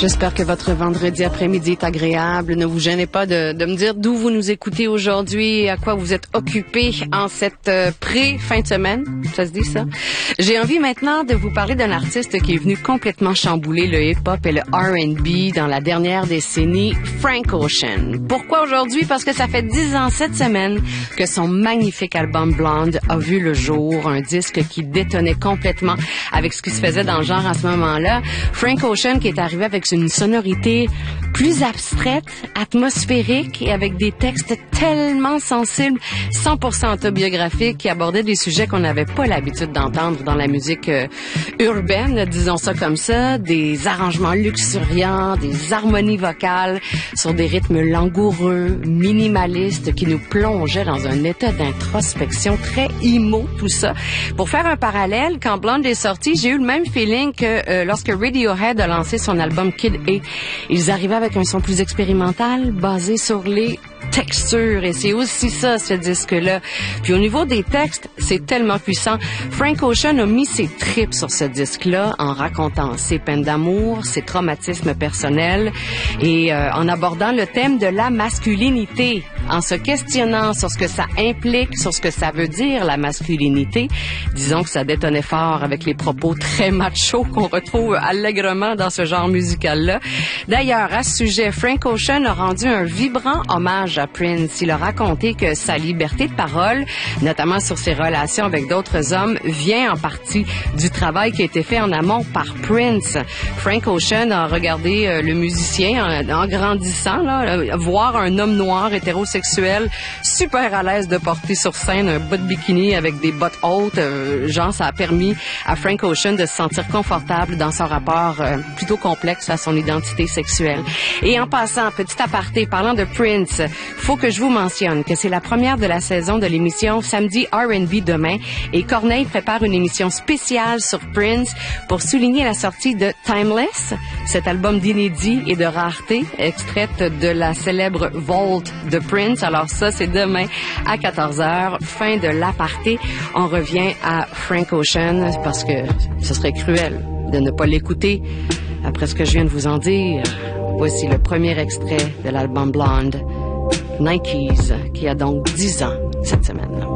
J'espère que votre vendredi après-midi est agréable. Ne vous gênez pas de me dire d'où vous nous écoutez aujourd'hui et à quoi vous êtes occupés en cette pré-fin de semaine. Ça se dit ça? J'ai envie maintenant de vous parler d'un artiste qui est venu complètement chambouler le hip-hop et le R&B dans la dernière décennie, Frank Ocean. Pourquoi aujourd'hui? Parce que ça fait 10 ans cette semaine que son magnifique album Blonde a vu le jour, un disque qui détonnait complètement avec ce qui se faisait dans le genre à ce moment-là. Frank Ocean qui est arrivé avec une sonorité plus abstraite, atmosphérique et avec des textes tellement sensibles, 100% autobiographiques qui abordaient des sujets qu'on n'avait pas l'habitude d'entendre dans la musique urbaine, disons ça comme ça, des arrangements luxuriants, des harmonies vocales sur des rythmes langoureux, minimalistes qui nous plongeaient dans un état d'introspection très emo, tout ça. Pour faire un parallèle, quand Blonde est sorti, j'ai eu le même feeling que lorsque Radiohead a lancé son album Kid A. Ils arrivaient avec un son plus expérimental, basé sur les texture, et c'est aussi ça, ce disque-là. Puis au niveau des textes, c'est tellement puissant. Frank Ocean a mis ses tripes sur ce disque-là en racontant ses peines d'amour, ses traumatismes personnels et en abordant le thème de la masculinité, en se questionnant sur ce que ça implique, sur ce que ça veut dire la masculinité. Disons que ça détonnait fort avec les propos très machos qu'on retrouve allègrement dans ce genre musical-là. D'ailleurs, à ce sujet, Frank Ocean a rendu un vibrant hommage à Prince. Il a raconté que sa liberté de parole, notamment sur ses relations avec d'autres hommes, vient en partie du travail qui a été fait en amont par Prince. Frank Ocean a regardé le musicien en grandissant, là, voir un homme noir hétérosexuel super à l'aise de porter sur scène un bas de bikini avec des bottes hautes. Genre, ça a permis à Frank Ocean de se sentir confortable dans son rapport plutôt complexe à son identité sexuelle. Et en passant, petit aparté, parlant de Prince, faut que je vous mentionne que c'est la première de la saison de l'émission Samedi R&B demain et Corneille prépare une émission spéciale sur Prince pour souligner la sortie de Timeless, cet album d'inédit et de rareté extraite de la célèbre Vault de Prince. Alors ça, c'est demain à 14h, fin de l'aparté. On revient à Frank Ocean parce que ce serait cruel de ne pas l'écouter après ce que je viens de vous en dire. Voici le premier extrait de l'album Blonde, Nikes, qui a donc 10 ans cette semaine.